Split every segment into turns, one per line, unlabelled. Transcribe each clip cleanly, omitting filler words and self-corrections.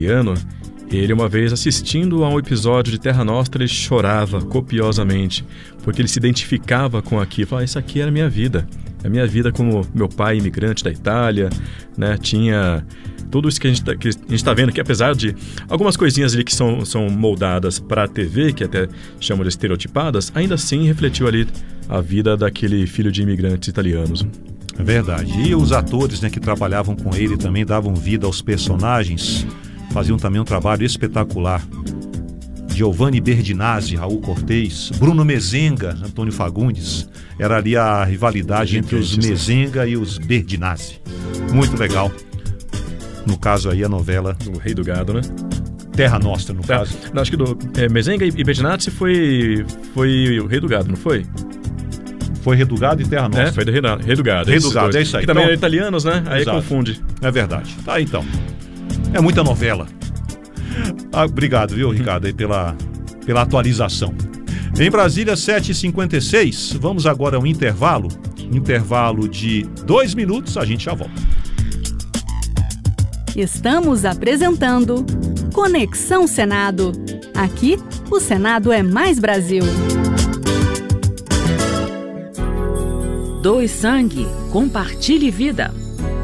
Ele, uma vez assistindo a um episódio de Terra Nostra, ele chorava copiosamente, porque ele se identificava com aquilo. Falava, isso aqui era a minha vida. A minha vida como meu pai imigrante da Itália, né? Tinha tudo isso que a gente está vendo, que apesar de algumas coisinhas ali que são moldadas para a TV, que até chamam de estereotipadas, ainda assim refletiu ali a vida daquele filho de imigrantes italianos.
É verdade. E os atores, né, que trabalhavam com ele também davam vida aos personagens, faziam também um trabalho espetacular. Giovanni Berdinazzi, Raul Cortez, Bruno Mezenga, Antônio Fagundes. Era ali a rivalidade entre os Mezenga e os Berdinazzi. Muito legal. No caso aí a novela...
O Rei do Gado, né?
Terra Nostra, no caso.
Não, acho que Mezenga e Berdinazzi foi o Rei do Gado, não foi?
Foi Rei do Gado e Terra Nostra.
Foi do Rei do Gado.
Rei do Gado, é isso aí.
Que também eram italianos, né? Aí
exato.
Confunde.
É verdade. Tá, então. É muita novela. Obrigado, viu, Ricardo, aí pela atualização. Em Brasília, 7h56. Vamos agora a um intervalo. Intervalo de 2 minutos, a gente já volta.
Estamos apresentando Conexão Senado. Aqui, o Senado é mais Brasil.
Doe sangue, compartilhe vida.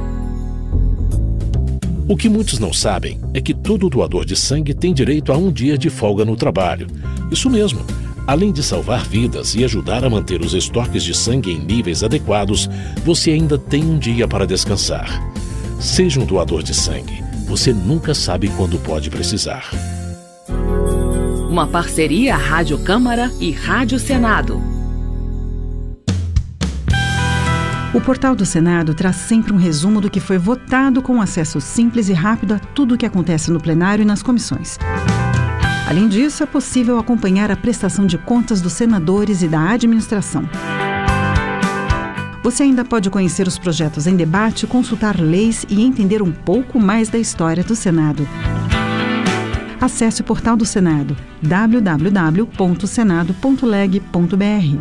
O que muitos não sabem é que todo doador de sangue tem direito a um dia de folga no trabalho. Isso mesmo. Além de salvar vidas e ajudar a manter os estoques de sangue em níveis adequados, você ainda tem um dia para descansar. Seja um doador de sangue. Você nunca sabe quando pode precisar.
Uma parceria Rádio Câmara e Rádio Senado.
O portal do Senado traz sempre um resumo do que foi votado, com acesso simples e rápido a tudo o que acontece no plenário e nas comissões. Além disso, é possível acompanhar a prestação de contas dos senadores e da administração. Você ainda pode conhecer os projetos em debate, consultar leis e entender um pouco mais da história do Senado. Acesse o portal do Senado, www.senado.leg.br.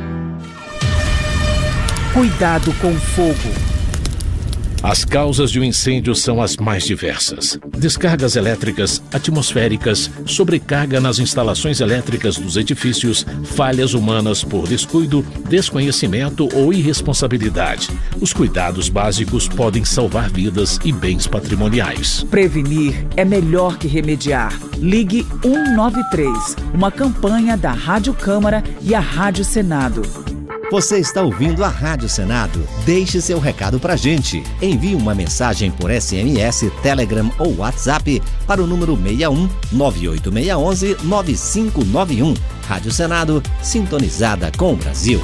Cuidado com o fogo.
As causas de um incêndio são as mais diversas. Descargas elétricas, atmosféricas, sobrecarga nas instalações elétricas dos edifícios, falhas humanas por descuido, desconhecimento ou irresponsabilidade. Os cuidados básicos podem salvar vidas e bens patrimoniais.
Prevenir é melhor que remediar. Ligue 193, uma campanha da Rádio Câmara e a Rádio Senado.
Você está ouvindo a Rádio Senado? Deixe seu recado pra gente. Envie uma mensagem por SMS, Telegram ou WhatsApp para o número 61 98611 9591. Rádio Senado, sintonizada com o Brasil.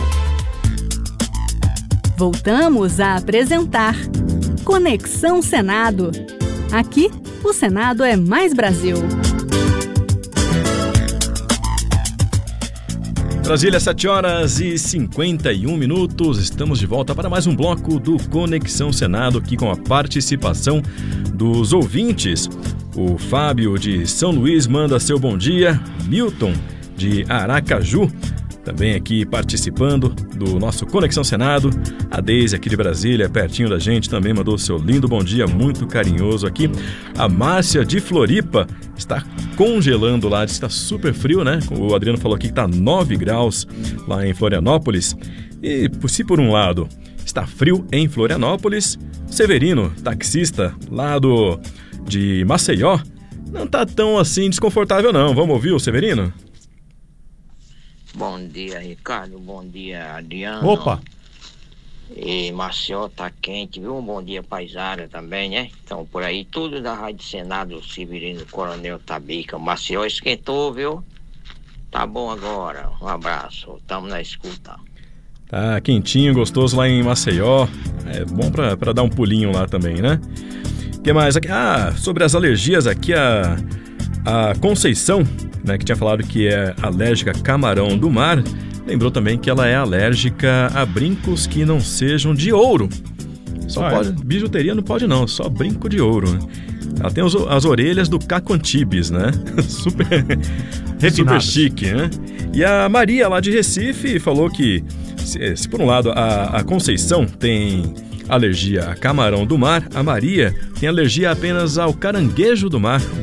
Voltamos a apresentar Conexão Senado. Aqui, o Senado é mais Brasil.
Brasília, 7h51. Estamos de volta para mais um bloco do Conexão Senado, aqui com a participação dos ouvintes. O Fábio de São Luís manda seu bom dia. Milton de Aracaju também aqui participando do nosso Conexão Senado. A Deise aqui de Brasília, pertinho da gente, também mandou seu lindo bom dia, muito carinhoso aqui. A Márcia de Floripa está congelando lá, está super frio, né? O Adriano falou aqui que está 9 graus lá em Florianópolis. E se por um lado está frio em Florianópolis, Severino, taxista lá de Maceió, não está tão assim desconfortável não. Vamos ouvir o Severino?
Bom dia, Ricardo. Bom dia, Adriano.
Opa!
E Maceió tá quente, viu? Bom dia, paisada também, né? Então, por aí, tudo da Rádio Senado, Severino Coronel Tabica. Maceió esquentou, viu? Tá bom agora. Um abraço. Tamo na escuta.
Tá quentinho, gostoso lá em Maceió. É bom pra dar um pulinho lá também, né? O que mais? Sobre as alergias aqui, a Conceição, né, que tinha falado que é alérgica a camarão do mar, lembrou também que ela é alérgica a brincos que não sejam de ouro. Só pode, bijuteria não pode não, só brinco de ouro, né? Ela tem as orelhas do Caco Antibes, né? Super chique, né? E a Maria lá de Recife falou que se por um lado a Conceição tem alergia a camarão do mar. A Maria tem alergia apenas ao caranguejo do mar.